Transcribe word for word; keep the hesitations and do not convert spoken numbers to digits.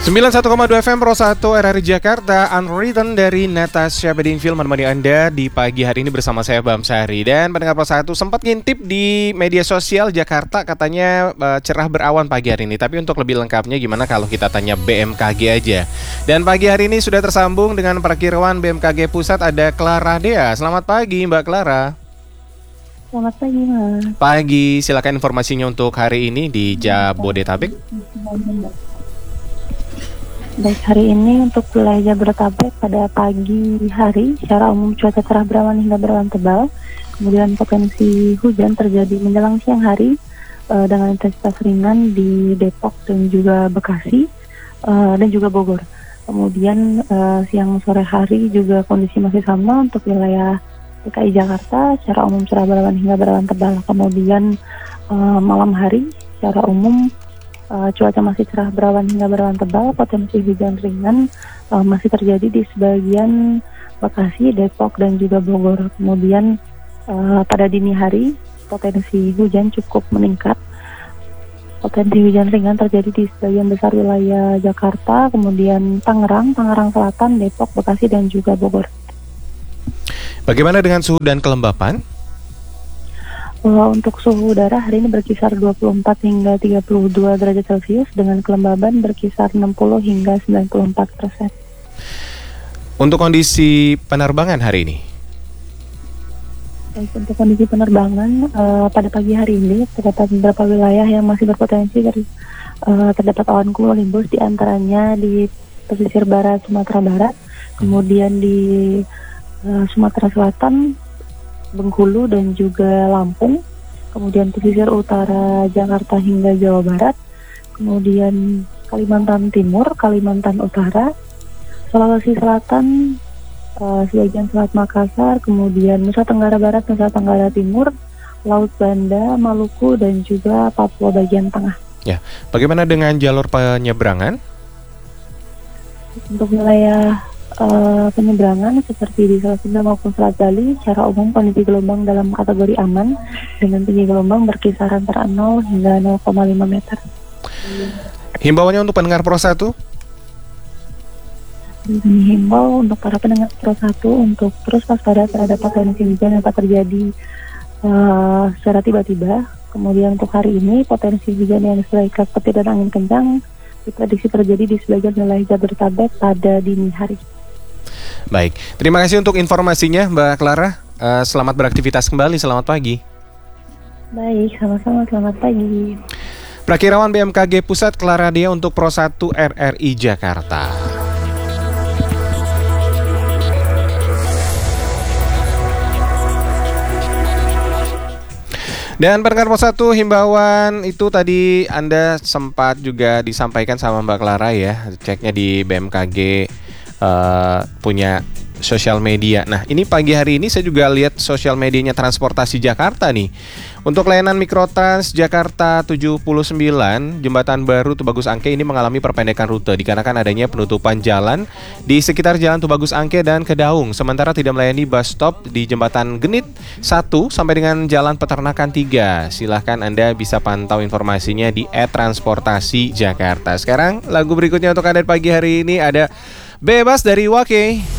sembilan puluh satu koma dua F M Pro satu R R I Jakarta, Unwritten dari Natasha Bedingfield menemani Anda di pagi hari ini bersama saya Bam Sari. Dan pendengar Pro satu sempat ngintip di media sosial Jakarta katanya uh, cerah berawan pagi hari ini. Tapi untuk lebih lengkapnya gimana kalau kita tanya B M K G aja. Dan pagi hari ini sudah tersambung dengan Perkirawan B M K G Pusat, ada Clara Dea. Selamat pagi Mbak Clara. Selamat pagi Mas. Pagi, silakan informasinya untuk hari ini di Jabodetabek. Baik, hari ini untuk wilayah Jabodetabek pada pagi hari secara umum cuaca cerah berawan hingga berawan tebal. Kemudian potensi hujan terjadi menjelang siang hari uh, dengan intensitas ringan di Depok dan juga Bekasi uh, dan juga Bogor. Kemudian uh, siang sore hari juga kondisi masih sama untuk wilayah D K I Jakarta secara umum cerah berawan hingga berawan tebal. Kemudian uh, malam hari secara umum Uh, cuaca masih cerah berawan hingga berawan tebal, potensi hujan ringan uh, masih terjadi di sebagian Bekasi, Depok, dan juga Bogor. Kemudian uh, pada dini hari potensi hujan cukup meningkat. Potensi hujan ringan terjadi di sebagian besar wilayah Jakarta, kemudian Tangerang, Tangerang Selatan, Depok, Bekasi, dan juga Bogor. Bagaimana dengan suhu dan kelembapan? Uh, untuk suhu udara hari ini berkisar dua puluh empat hingga tiga puluh dua derajat Celcius dengan kelembaban berkisar enam puluh hingga sembilan puluh empat persen. Untuk kondisi penerbangan hari ini? Baik, untuk kondisi penerbangan uh, pada pagi hari ini terdapat beberapa wilayah yang masih berpotensi dari uh, terdapat awan cumulonimbus, di antaranya di pesisir barat Sumatera Barat, kemudian di uh, Sumatera Selatan, Bengkulu, dan juga Lampung, kemudian pesisir utara Jakarta hingga Jawa Barat, kemudian Kalimantan Timur, Kalimantan Utara, Sulawesi Selatan, uh, sebagian Selat Makassar, kemudian Nusa Tenggara Barat, Nusa Tenggara Timur, Laut Banda, Maluku, dan juga Papua bagian tengah. Ya, bagaimana dengan jalur penyeberangan? Untuk wilayah Uh, penyeberangan seperti di Selat Sunda maupun Selat Bali, secara umum kondisi gelombang dalam kategori aman dengan tinggi gelombang berkisaran antara nol hingga nol koma lima meter. Himbauannya untuk pendengar Pro satu? Himbau untuk para pendengar Pro satu untuk terus waspada terhadap potensi hujan yang dapat terjadi uh, secara tiba-tiba. Kemudian untuk hari ini potensi hujan yang disertai petir dan angin kencang diprediksi terjadi di sebagian wilayah Jabodetabek pada dini hari. Baik, terima kasih untuk informasinya Mbak Clara. Uh, selamat beraktivitas kembali, selamat pagi. Baik, sama-sama, selamat pagi. Prakirawan B M K G Pusat Clara Dea untuk Pro satu R R I Jakarta. Dan pendengar Pro satu, himbauan itu tadi Anda sempat juga disampaikan sama Mbak Clara ya. Ceknya di B M K G uh, punya sosial media. Nah, ini pagi hari ini saya juga lihat sosial medianya Transportasi Jakarta nih. Untuk layanan Mikrotrans Jakarta tujuh puluh sembilan, jembatan baru Tubagus Angke ini mengalami perpendekan rute dikarenakan adanya penutupan jalan di sekitar Jalan Tubagus Angke dan Kedaung. Sementara tidak melayani bus stop di jembatan Genit satu sampai dengan Jalan Peternakan tiga. Silahkan Anda bisa pantau informasinya di et transportasi jakarta. Sekarang lagu berikutnya untuk Anda pagi hari ini ada Bebas dari Wake.